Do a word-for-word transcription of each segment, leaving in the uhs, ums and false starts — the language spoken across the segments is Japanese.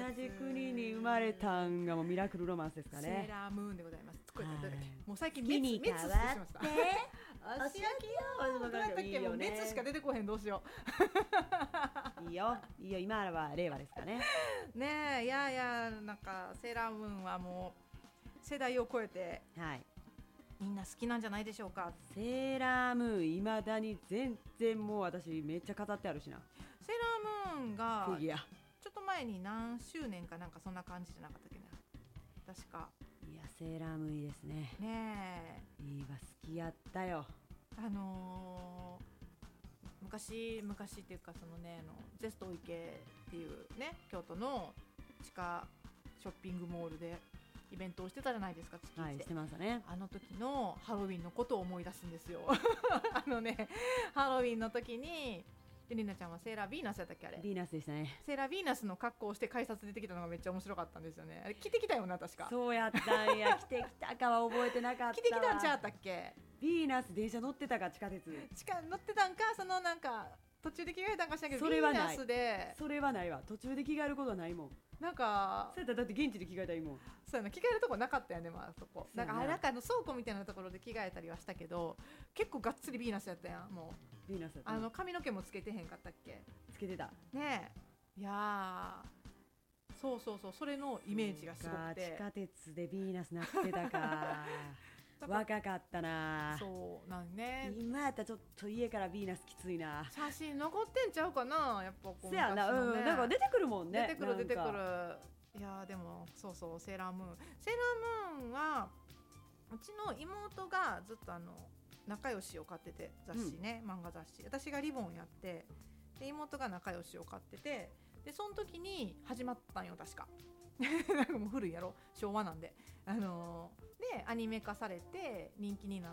じ国に生まれたんがもうミラクルロマンスですかね。 セーラームーンでございます。これどうだっけ、 はいもう最近月にメツメツしてしました足焼きよどうやったっけ、もうメツしか出てこへん、どうしよいいよいいよ、今は令和ですかね。 うねえ。いやいや、なんかセーラームーンはもう世代を超えてはいみんな好きなんじゃないでしょうか。 セーラームーンいまだに全然もう私めっちゃ飾ってあるしな。 セーラームーンがフィギュアちょっと前に何周年かなんかそんな感じじゃなかったっけな、確か。 いやセーラームーンいいですね。 ねえ、 いいわ、好きやったよ。 あのー、昔昔っていうかそのね、あのゼスト池っていうね、京都の地下ショッピングモールでイベントをしてたじゃないですか、月一で、 はい、してましたね。 あの時のハロウィンのことを思い出すんですよあのね、ハロウィンの時にでりなちゃんはセーラーヴィーナスやったっけ、あれヴィーナスでしたね。 セーラーヴィーナスの格好をして改札出てきたのがめっちゃ面白かったんですよね。あれ着てきたよな、確か。 そうやったんや。来てきたかは覚えてなかったわ。 着てきたんちゃったっけ。 ヴィーナス電車乗ってたか、地下鉄。 地下乗ってたんか、そのなんか途中で着替えたんかしらんけど、 それはないヴィーナスでそれはないわ。途中で着替えることはないもん。 なんかそうやったらだって現地で着替えたらいいもん。 そうやな、着替えるとこなかったよね、まあ、そこなそうやなんかあれなんかあの倉庫みたいなところで着替えたりはしたけど、結構がっつりヴィーナスやったやん。もうヴィーナスやったあの髪の毛もつけてへんかったっけつけてた。 ねえ。いやー、そうそうそう、それのイメージがすごくて、 地下鉄でヴィーナスなってたか若かったな。 そうなんね。 今やったらちょっと家からヴィーナスきついな。 写真残ってんちゃうかな、やっぱこうせやな、 昔のねうん、なんか出てくるもんね。 出てくる出てくなんかる。いやーでもそうそう、セーラームーンセーラームーンはうちの妹がずっとあの仲良しを買ってて、雑誌ね、漫画雑誌、私がリボンやってで妹が仲良しを買ってて、でその時に始まったんよ確かなんかもう古いやろ、昭和なんで、あのー、でアニメ化されて人気になって、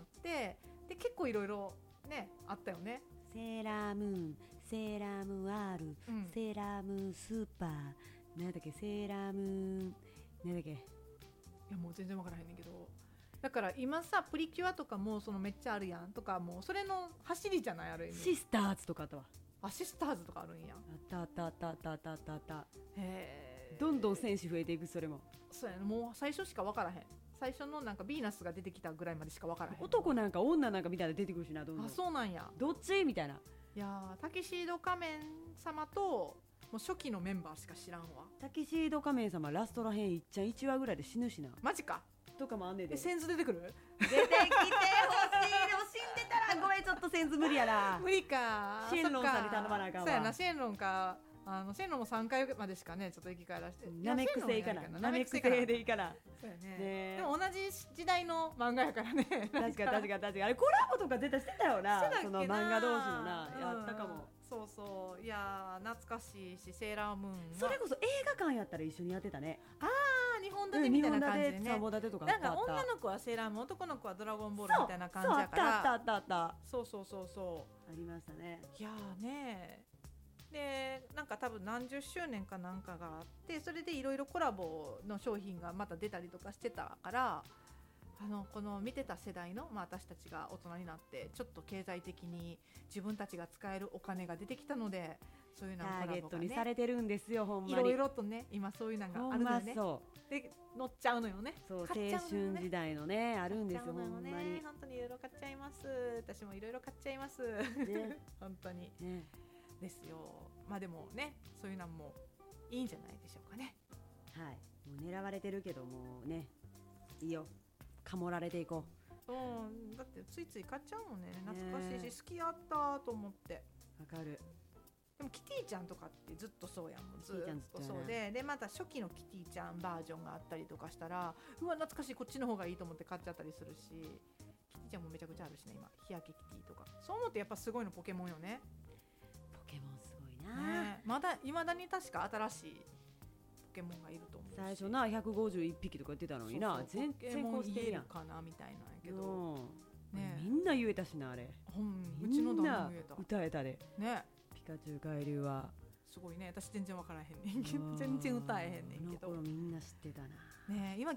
で結構いろいろねあったよね。 セーラームーン、セーラームーン R、 うん、 セーラームーンスーパー、なんだっけ、セーラームーン、なんだっけ。 いやもう全然分からへんねんけど、だから今さプリキュアとかもそのめっちゃあるやんとか、もうそれの走りじゃない、ある意味。 シスターズとかあったわ。 アシスターズとかあるんや。 あったあったあったあったあったあったあった。 へえ。 どんどん選手増えていく。それもそうやね、もう最初しか分からへん。最初のなんかヴィーナスが出てきたぐらいまでしか分からへん。 男なんか女なんかみたいな出てくるしな、どんどん。 あ、そうなんや。 どっちみたいな。 いやー、タキシード仮面様ともう初期のメンバーしか知らんわ。 タキシード仮面様ラストらへんいっちゃんいちわぐらいで死ぬしな。 マジか。 とかもあんねんで。 え、センズ出てくる？ 出てきてほしい。でも死んでたらごめん、ちょっとセンズ無理やな。 無理か。 シェンロンさんに頼まなあかんわ。 そうやな、シェンロンか。あのシェンロンもさんかいまでしかねちょっと生き返らして、 ナメック星いいかな。ナメック星でいいかな。 そうやね。 ね、 でも同じ時代の漫画やからね。 確かに確かに確かに。あれコラボとか絶対してたよな。その漫画同士のな、 うん、 やったかも。 そうそう、いや懐かしいし、セーラームーンはそれこそ映画館やったら一緒にやってたね。 ああ、にほん立てみたいな感じでね、 うん、にほん立てとかあったあった。 なんか女の子はセーラームーン、男の子はドラゴンボールみたいな感じだから、 そうそう、あったあったあったあった。 そうそうそうそうありましたね。 いやーねで、なんか多分何十周年かなんかがあって、それでいろいろコラボの商品がまた出たりとかしてたから、あのこの見てた世代の、まあ、私たちが大人になってちょっと経済的に自分たちが使えるお金が出てきたので、そういうのコラボが、ね、 ターゲットにされてるんですよ、ほんまに。 いろいろとね、今そういうのがあるのよね。 そうで乗っちゃうのよね。 そう、青春時代のね、あるんですよ、ほんまに。 本当にいろいろ買っちゃいます。私もいろいろ買っちゃいます、ね、本当に、ね、ですよ。まあでもね、そういうのもいいんじゃないでしょうかね。 はい、もう狙われてるけどもね、いいよ、かもられていこう。うん、だってついつい買っちゃうもんね。懐かしいし、好きやったと思って。 わかる。 でもキティちゃんとかってずっとそうやん、もんずっとそうで、でまた初期のキティちゃんバージョンがあったりとかしたら、うわ懐かしい、こっちの方がいいと思って買っちゃったりするし、キティちゃんもめちゃくちゃあるしね、今日焼けキティとか。そう思ってやっぱすごいのポケモンよね。 ポケモンすごいな、 ね、まだいまだに確か新しいポケモンがいると思うし、 最初なひゃくごじゅういっぴきとか言ってたのにな、 そうそう、 全然こうしてるやんかなみたいなんやけど、 ね、みんな言えたしな、あれ。 ほんうちの旦那も言えた。 歌えたで、 ね、 ピカチュウ海流はすごいね。私全然分からへんねんけど、全然歌えへんねんけど、 あの頃みんな知ってたな。 ね、今